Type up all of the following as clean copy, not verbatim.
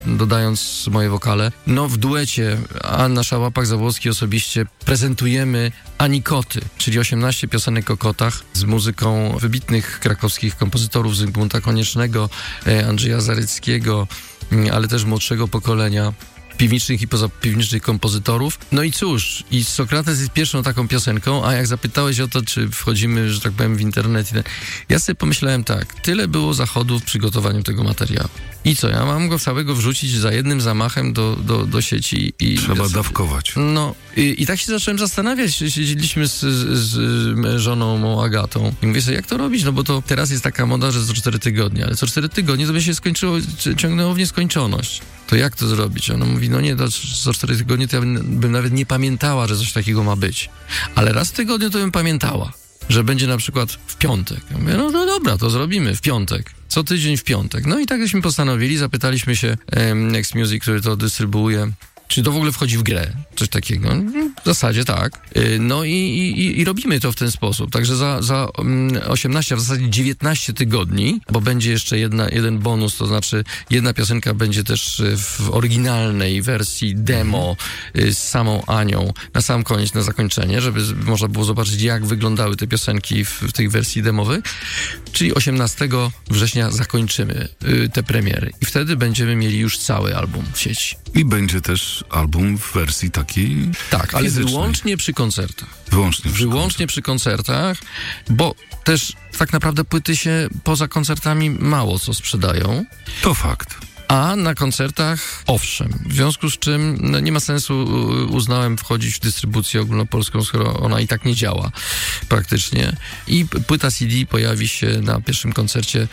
dodając moje wokale. No w duecie Anna Szałapach-Zabłocki osobiście prezentujemy Anikoty, czyli 18 piosenek o kotach z muzyką wybitnych krakowskich kompozytorów Zygmunta Koniecznego, Andrzeja Zaryckiego, ale też młodszego pokolenia piwniczych i pozapiwniczych kompozytorów. No i cóż, i Sokrates jest pierwszą taką piosenką, a jak zapytałeś o to, czy wchodzimy, że tak powiem, w internet, ja sobie pomyślałem tak, tyle było zachodów w przygotowaniu tego materiału. I co, ja mam go całego wrzucić za jednym zamachem do sieci i... Trzeba dawkować. No i tak się zacząłem zastanawiać. Siedzieliśmy z żoną moją Agatą i mówię sobie, jak to robić? No bo to teraz jest taka moda, że co 4 tygodnie, ale co 4 tygodnie to by się skończyło, ciągnęło w nieskończoność. To jak to zrobić? Ona mówi, no nie, co 4 tygodnie to ja bym nawet nie pamiętała, że coś takiego ma być. Ale raz w tygodniu to bym pamiętała, że będzie na przykład w piątek. Ja mówię, no dobra, to zrobimy w piątek. Co tydzień w piątek. No i tak żeśmy postanowili, zapytaliśmy się Next Music, który to dystrybuuje, czy to w ogóle wchodzi w grę, coś takiego. W zasadzie tak. No i robimy to w ten sposób. Także za 18, a w zasadzie 19 tygodni, bo będzie jeszcze jeden bonus, to znaczy jedna piosenka będzie też w oryginalnej wersji demo z samą Anią na sam koniec, na zakończenie, żeby można było zobaczyć, jak wyglądały te piosenki w tej wersji demowej. Czyli 18 września zakończymy te premiery i wtedy będziemy mieli już cały album w sieci. I będzie też album w wersji takiej tak, ale fizycznej. wyłącznie przy koncertach. Wyłącznie przy koncertach, bo też tak naprawdę płyty się poza koncertami mało co sprzedają. To fakt. A na koncertach owszem. W związku z czym no, nie ma sensu, uznałem, wchodzić w dystrybucję ogólnopolską, skoro ona i tak nie działa praktycznie. I płyta CD pojawi się na pierwszym koncercie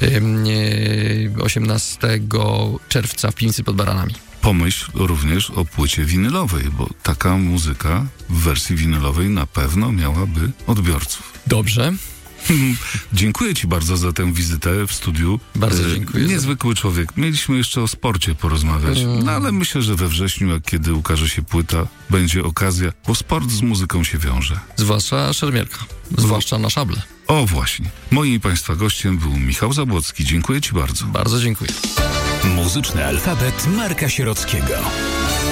18 czerwca w Piwnicy pod Baranami. Pomyśl również o płycie winylowej, bo taka muzyka w wersji winylowej na pewno miałaby odbiorców. Dobrze. Dziękuję Ci bardzo za tę wizytę w studiu. Bardzo dziękuję. Niezwykły człowiek. Mieliśmy jeszcze o sporcie porozmawiać, no ale myślę, że we wrześniu, jak kiedy ukaże się płyta, będzie okazja, bo sport z muzyką się wiąże. Zwłaszcza szermierka. Zwłaszcza na szable. O właśnie. Moim Państwa gościem był Michał Zabłocki. Dziękuję Ci bardzo. Bardzo dziękuję. Muzyczny alfabet Marka Sierockiego.